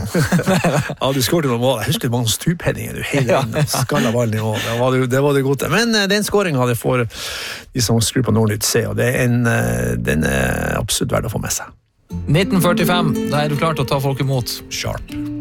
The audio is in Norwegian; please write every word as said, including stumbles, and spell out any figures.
Ja, du skåret noen mål. Jeg husker det var noen stuphendinger du hele inn og skallet ballen i mål. Det var det, det var det godt. Men uh, den skåringen hadde for de som skrur på Nordnytt se, og det er en, uh, den er absolutt verdt å få med seg. nitten førtifem, da er du klar til å ta folk imot. Sharp.